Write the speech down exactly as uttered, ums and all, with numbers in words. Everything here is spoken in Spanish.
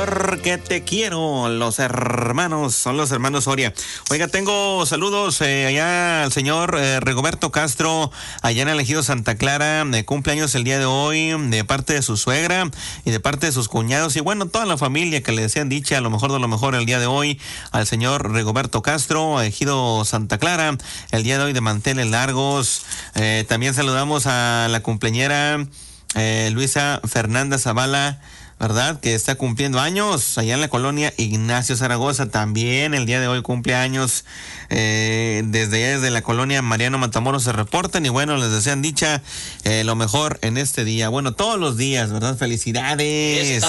porque te quiero. Los hermanos, son los hermanos Soria. Oiga, tengo saludos eh, allá al señor eh, Rigoberto Castro, allá en el Ejido Santa Clara, de cumpleaños el día de hoy, de parte de su suegra y de parte de sus cuñados, y bueno, toda la familia que le desean dicha, a lo mejor de lo mejor el día de hoy, al señor Rigoberto Castro, Ejido Santa Clara, el día de hoy de manteles largos. Eh, también saludamos a la cumpleañera eh, Luisa Fernanda Zavala, ¿verdad? Que está cumpliendo años allá en la colonia Ignacio Zaragoza. También el día de hoy cumple años. Eh, desde allá, desde la colonia Mariano Matamoros se reportan y bueno, les desean dicha, eh, lo mejor en este día. Bueno, todos los días, ¿verdad? Felicidades.